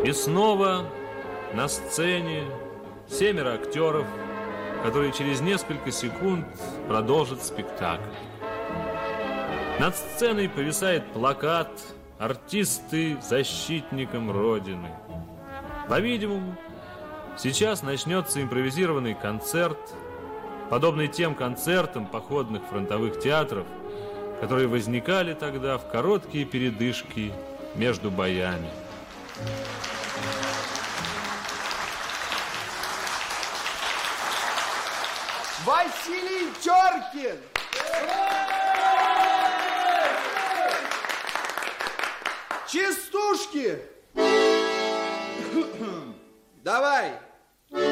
И снова на сцене 7 актеров, которые через несколько секунд продолжат спектакль. Над сценой повисает плакат «Артисты защитникам Родины». По-видимому, сейчас начнется импровизированный концерт, подобный тем концертам походных фронтовых театров, которые возникали тогда в короткие передышки между боями. Василий Теркин! Частушки! Давай!